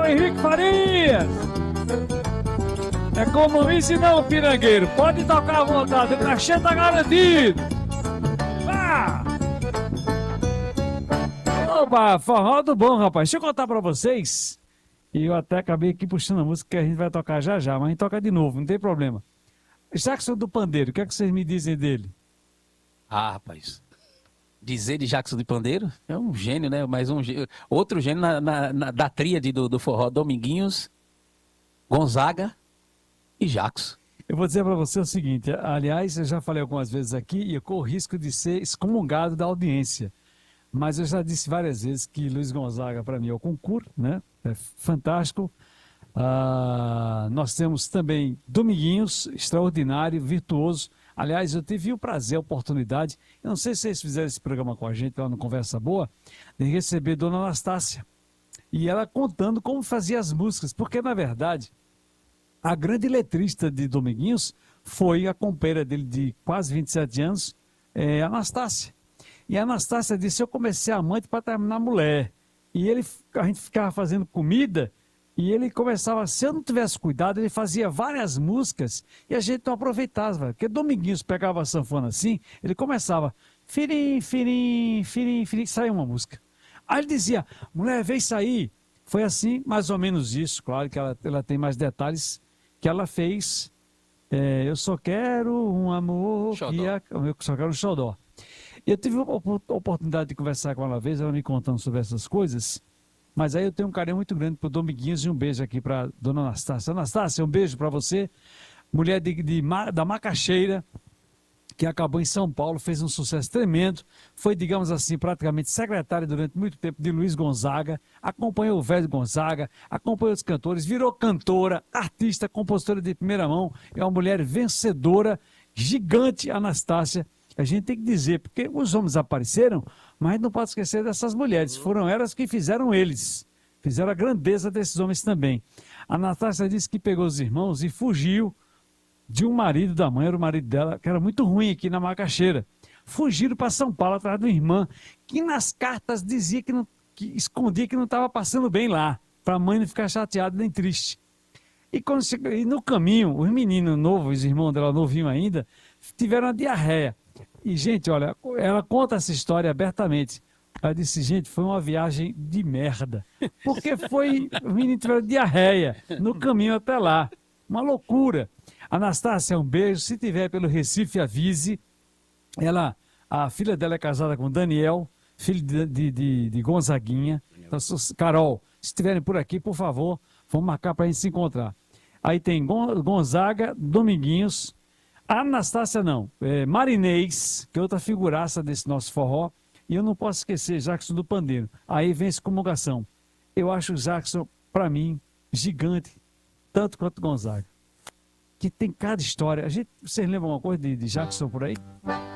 Henrique Farias. É compromisso não, pirangueiro. Pode tocar à vontade, o cachê tá garantido. Vá! Opa, forró do bom, rapaz. Deixa eu contar pra vocês. E eu até acabei aqui puxando a música que a gente vai tocar já já, mas a gente toca de novo, não tem problema. Jackson do Pandeiro, o que é que vocês me dizem dele? Ah, rapaz. Dizer de Jackson de Pandeiro é um gênio, né? Outro gênio da tríade do forró: Dominguinhos, Gonzaga e Jackson. Eu vou dizer para você o seguinte, aliás, eu já falei algumas vezes aqui e eu corro o risco de ser excomungado da audiência. Mas eu já disse várias vezes que Luiz Gonzaga, para mim, é o concurso, né? É fantástico. Nós temos também Dominguinhos, extraordinário, virtuoso. Aliás, eu tive o prazer, a oportunidade, eu não sei se vocês fizeram esse programa com a gente lá no Conversa Boa, de receber Dona Anastácia. E ela contando como fazia as músicas, porque, na verdade, a grande letrista de Dominguinhos foi a companheira dele de quase 27 anos, Anastácia. E a Anastácia disse, eu comecei amante para terminar mulher. E a gente ficava fazendo comida e ele começava, se eu não tivesse cuidado, ele fazia várias músicas e a gente não aproveitava. Porque Dominguinhos pegava a sanfona assim, ele começava, firim, firim, firim, firim, saia uma música. Aí ele dizia, mulher, vem sair. Foi assim, mais ou menos isso, claro que ela tem mais detalhes, que ela fez, eu só quero um amor, eu só quero um xodó. Eu tive a oportunidade de conversar com ela uma vez, ela me contando sobre essas coisas, mas aí eu tenho um carinho muito grande para o Dominguinhos e um beijo aqui para Dona Anastácia. Anastácia, um beijo para você, mulher da Macaxeira, que acabou em São Paulo, fez um sucesso tremendo, foi, digamos assim, praticamente secretária durante muito tempo de Luiz Gonzaga, acompanhou o velho Gonzaga, acompanhou os cantores, virou cantora, artista, compositora de primeira mão, é uma mulher vencedora, gigante, Anastácia. A gente tem que dizer, porque os homens apareceram, mas não pode esquecer dessas mulheres, foram elas que fizeram eles, fizeram a grandeza desses homens também. A Anastácia disse que pegou os irmãos e fugiu de um marido da mãe, era o marido dela, que era muito ruim aqui na Macaxeira. Fugiram para São Paulo atrás de uma irmã, que nas cartas dizia que escondia que não estava passando bem lá, para a mãe não ficar chateada nem triste. E no caminho, os meninos novos, os irmãos dela novinho ainda, tiveram uma diarreia. E, gente, olha, ela conta essa história abertamente. Ela disse, gente, foi uma viagem de merda. Porque os meninos tiveram diarreia no caminho até lá. Uma loucura. Anastácia, um beijo. Se tiver pelo Recife, avise. A filha dela é casada com Daniel, filho de Gonzaguinha. Então, Carol, se estiverem por aqui, por favor, vamos marcar para a gente se encontrar. Aí tem Gonzaga, Dominguinhos, Anastácia não, Marinês, que é outra figuraça desse nosso forró. E eu não posso esquecer Jackson do Pandeiro. Aí vem essa comungação. Eu acho o Jackson, para mim, gigante, tanto quanto Gonzaga. Que tem cada história. Vocês lembram uma coisa de Jackson por aí?